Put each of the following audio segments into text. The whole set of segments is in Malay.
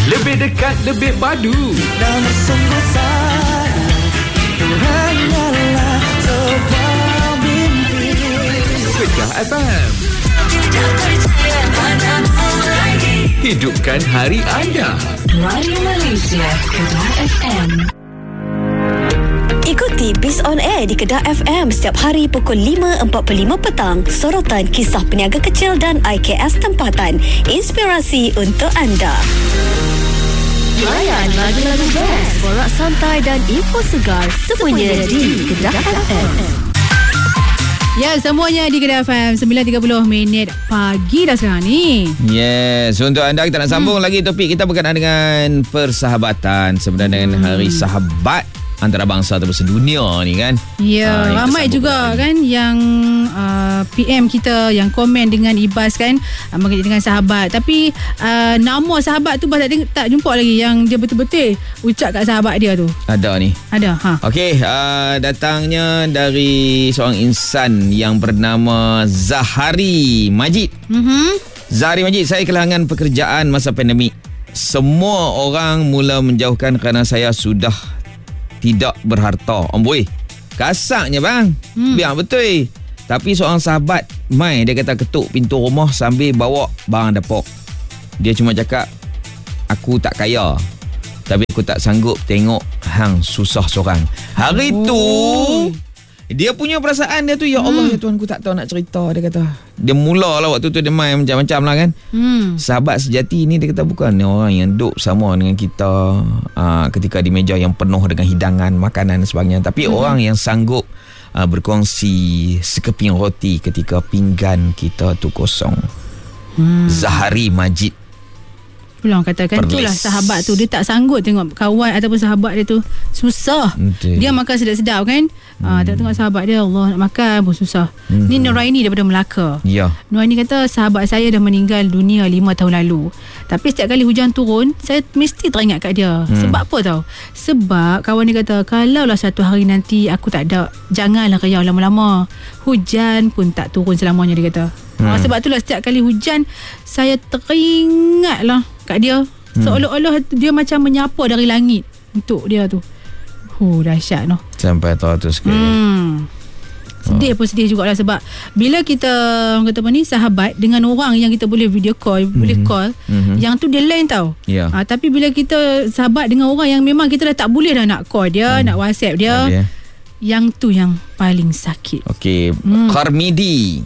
Lebih dekat, lebih padu. Dan sungguh sayang, itu hanyalah sebuah mimpi. Kedah FM. Tidak percaya padamu lagi. Hidupkan hari anda. Radio Malaysia, Kedah FM. Ikuti Biz on Air di Kedah FM setiap hari pukul 5.45 petang. Sorotan kisah peniaga kecil dan IKS tempatan. Inspirasi untuk anda. Layan lagu-lagu best, borak santai dan info segar. Semuanya di Kedah FM. Ya, semuanya di Kedah FM 9.30 pagi dah sekarang ni. Yes, untuk anda kita nak sambung lagi topik kita berkenaan dengan persahabatan sebenarnya dengan Hari Sahabat antarabangsa ataupun sedunia ni kan. Ya, ramai juga kan yang PM kita yang komen dengan Ibas kan mengenai dengan sahabat. Tapi nama sahabat tu tak jumpa lagi yang dia betul-betul ucap kat sahabat dia tu. Ada ni. Ada. Okey, datangnya dari seorang insan yang bernama Zahari Majid. Zahari Majid, saya kehilangan pekerjaan masa pandemik. Semua orang mula menjauhkan kerana saya sudah tidak berharta. Amboi, kasarnya bang. Biar betul. Tapi seorang sahabat mai, dia kata ketuk pintu rumah sambil bawa barang dapur. Dia cuma cakap, aku tak kaya, tapi aku tak sanggup tengok hang susah seorang. Hari tu dia punya perasaan dia tu, ya Allah, ya Tuhan, aku tak tahu nak cerita. Dia kata, dia mula lah waktu tu dia main macam-macam lah kan. Sahabat sejati ni, dia kata, bukan orang yang duduk sama dengan kita ketika di meja yang penuh dengan hidangan, makanan dan sebagainya. Tapi orang yang sanggup berkongsi sekeping roti ketika pinggan kita tu kosong. Zahari Majid. Pulang katakan Perlis. itulah sahabat tu. Dia tak sanggup tengok kawan ataupun sahabat dia tu susah. Betul. Dia makan sedap-sedap kan. Tengok sahabat dia, Allah, nak makan pun susah. Ni Nuraini daripada Melaka. Ya. Nuraini kata sahabat saya dah meninggal dunia 5 tahun lalu. Tapi setiap kali hujan turun, saya mesti teringat kat dia. Sebab apa tau? Sebab kawan dia kata, kalaulah satu hari nanti aku tak ada, janganlah riau lama-lama. Hujan pun tak turun selamanya, dia kata. Sebab itulah setiap kali hujan, saya teringatlah kat dia. Seolah-olah dia macam menyapa dari langit untuk dia tu. Dahsyat noh. Sampai tahu tu sekali. Sedih pun sedih jugalah sebab bila kita orang kata apa ni, sahabat dengan orang yang kita boleh video call, boleh call, yang tu dia lain tau. Ya. Tapi bila kita sahabat dengan orang yang memang kita dah tak boleh dah nak call dia, nak WhatsApp dia, yang tu yang paling sakit. Okey, Kharmidi.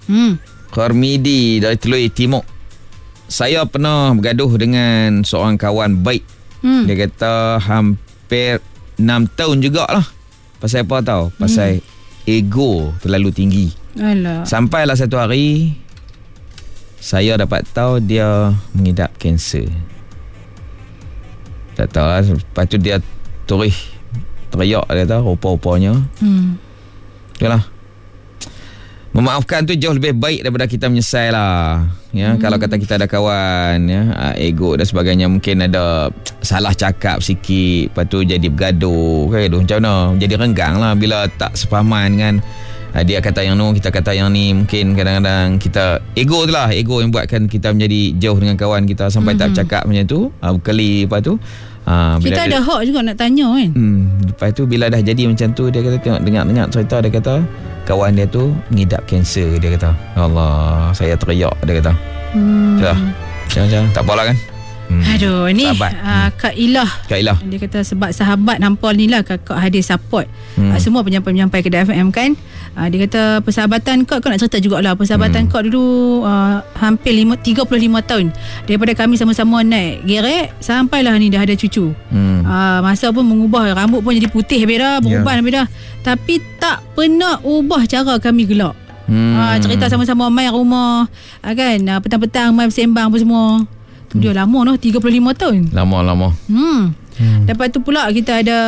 Kharmidi dari Teluk Timur. Saya pernah bergaduh dengan seorang kawan baik. Dia kata hampir 6 tahun jugalah. Pasal apa tahu? Pasal ego terlalu tinggi. Alah. Sampailah satu hari saya dapat tahu dia mengidap kanser. Tak tahu lah. Lepas tu dia teriak, dia kata rupa-rupanya. Itulah. Memaafkan tu jauh lebih baik daripada kita menyesal lah. Ya, kalau kata kita ada kawan, ya, ego dan sebagainya, mungkin ada salah cakap sikit, lepas tu jadi bergaduh. Macam mana? Jadi renggang lah bila tak sepahaman kan. Dia kata yang ni, kita kata yang ni. Mungkin kadang-kadang kita ego tu lah, ego yang buatkan kita menjadi jauh dengan kawan kita sampai tak bercakap macam tu. Berkali lepas tu kita ada hak juga nak tanya kan. Lepas tu bila dah jadi macam tu, dia kata tengok dengar cerita, dia kata kawan dia tu ngidap kanser. Dia kata, Allah, saya teriak, dia kata. Macam tak apalah kan. Aduh, ni Kak Ilah. Dia kata sebab sahabat nampol ni lah Kak hadir support semua penyampai-penyampai Kedah FM kan. Dia kata persahabatan kau nak cerita jugalah. Persahabatan kau dulu hampir 35 tahun. Daripada kami sama-sama naik gerek sampailah ni dah ada cucu. Masa pun mengubah, rambut pun jadi putih habis dah, berubah habis dah. Tapi tak pernah ubah cara kami gelak. Cerita sama-sama main rumah kan, petang-petang main bersembang apa semua. Tu dia lama noh, 35 tahun. Lama. Lepas tu pula kita ada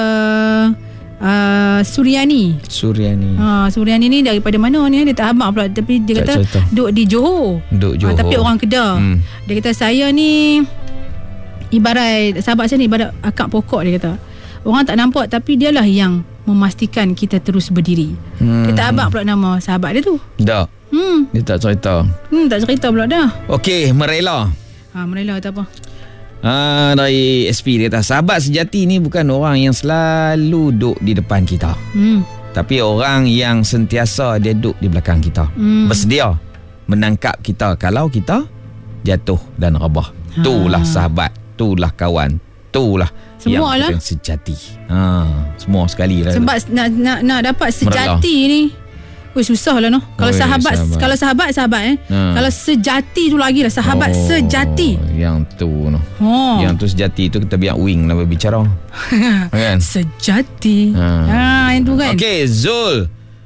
Suryani. Suryani ni daripada mana ni? Dia tak habaq pula, tapi dia kata duduk di Johor. Tapi orang Kedah. Dia kata saya ni ibarat sahabat saya ni ibarat akak pokok, dia kata. Orang tak nampak tapi dialah yang memastikan kita terus berdiri. Dia tak habaq pula nama sahabat dia tu. Tak. Dia tak cerita. Tak cerita pula dah. Okey, Merela. Merela kata apa? Dari SP dia kata, sahabat sejati ni bukan orang yang selalu duduk di depan kita. Tapi orang yang sentiasa dia duduk di belakang kita. Bersedia menangkap kita kalau kita jatuh dan rebah. Itulah sahabat, itulah kawan, itulah semua yang sejati. Semua sekali lah. Sebab nak dapat sejati ni susah lah Kalau sahabat. Kalau sahabat Kalau sejati tu lagi lah. Sahabat sejati. Yang tu Yang tu sejati tu kita biar wing lah berbicara. Kan? Sejati. Yang tu kan. Okey, Zul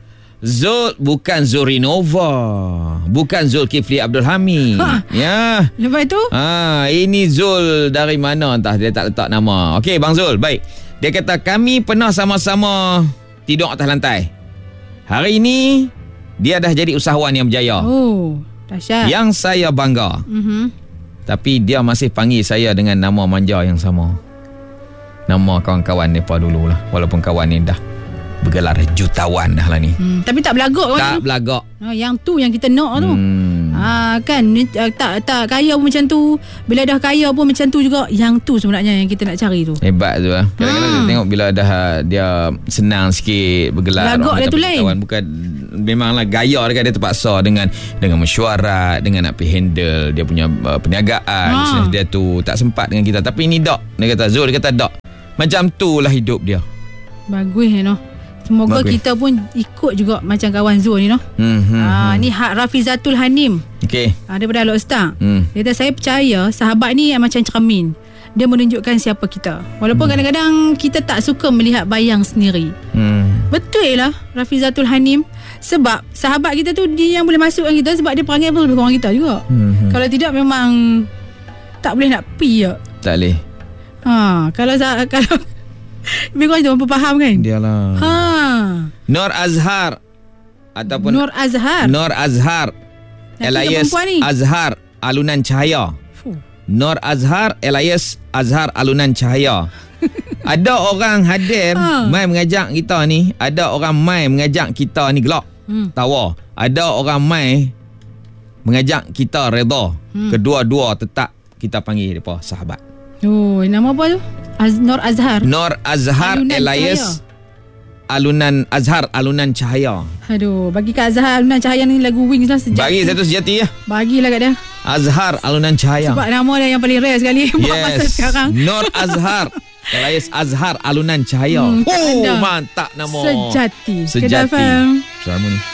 bukan Zurinova, bukan Zulkifli Abdul Hamid. Ya. Lepas tu? Ini Zul dari mana entah, dia tak letak nama. Okey, Bang Zul, baik. Dia kata kami pernah sama-sama tidur atas lantai. Hari ini dia dah jadi usahawan yang berjaya. Oh, dahsyat. Yang saya bangga. Tapi dia masih panggil saya dengan nama manja yang sama. Nama kawan-kawan mereka dululah. Walaupun kawan ni dah bergelar jutawan dah lah ni. Tapi tak belagak kan? Tak belagak. Yang tu yang kita nak tu. Kan tak kaya pun macam tu. Bila dah kaya pun macam tu juga. Yang tu sebenarnya yang kita nak cari tu. Hebat tu lah. Kadang-kadang kita tengok bila dah dia senang sikit bergelar. Belagak dia tu lain. Bukan, memanglah gaya dia terpaksa dengan mesyuarat, dengan nak handle dia punya perniagaan. Dia tu tak sempat dengan kita. Tapi ni Dok. Dia kata Zul, dia kata Dok, macam tu lah hidup dia. Bagus Semoga kita pun ikut juga macam kawan Zul ni ni Rafizatul Hanim. Okey. Daripada Alok Star. Dia kata saya percaya sahabat ni macam cermin. Dia menunjukkan siapa kita. Walaupun kadang-kadang kita tak suka melihat bayang sendiri. Betul lah Rafizatul Hanim. Sebab sahabat kita tu dia yang boleh masukkan kita. Sebab dia perangai pun lebih kurang kita juga. Kalau tidak memang tak boleh nak pi je. Tak boleh. Kalau lebih kurang kita faham kan? Dialah. Nur Azhar ataupun Nur Azhar alias Azhar Alunan Cahaya. Nur Azhar alias Azhar Alunan Cahaya. Ada orang hadir mai mengajak kita ni. Ada orang mai mengajak kita ni gelak, tawa. Ada orang mai mengajak kita redha. Kedua-dua tetap kita panggil depa sahabat. Nama apa tu? Nur Azhar alias Azhar Alunan Cahaya. Aduh, bagi Kak Azhar Alunan Cahaya ni lagu Wings lah sejati. Bagi satu sejati ya. Bagilah kat dia. Azhar Alunan Cahaya. Sebab nama dia yang paling rare sekali buat masa sekarang. Nur Azhar alias Azhar Alunan Cahaya. Mantap nama. Sejati. Sejati. Sama ni.